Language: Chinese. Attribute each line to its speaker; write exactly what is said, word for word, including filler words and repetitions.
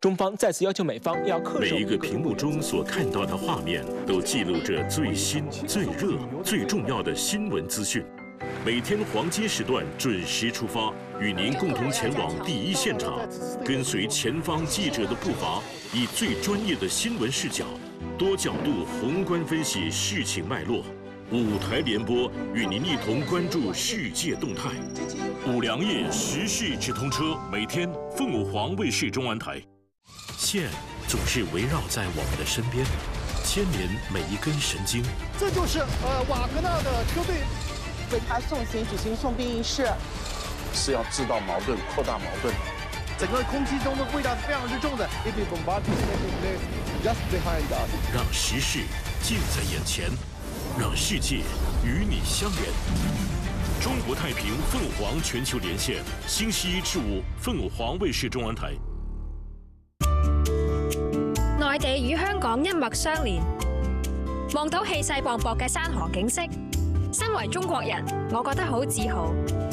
Speaker 1: 中方再次要求美方要恪守。
Speaker 2: 每一个屏幕中所看到的画面，都记录着最新、最热、最重要的新闻资讯。每天黄金时段准时出发，与您共同前往第一现场，跟随前方记者的步伐，以最专业的新闻视角，多角度宏观分析事情脉络。五台联播与您一同关注世界动态。五粮液时事直通车，每天凤舞凰卫视中文台。线总是围绕在我们的身边，牵连每一根神经。
Speaker 3: 这就是呃瓦格纳的车队。
Speaker 4: 为他送行举行送殡仪式，
Speaker 5: 是要制造矛盾、扩大矛盾。
Speaker 3: 整个空气中的味道是非常之重的。
Speaker 2: 让时事近在眼前，让世界与你相连。中国太平凤凰全球连线，星期一至五凤凰卫視中文台。
Speaker 6: 內地與香港一脈相連，望到氣勢磅礴嘅山河景色。身為中國人，我覺得好自豪。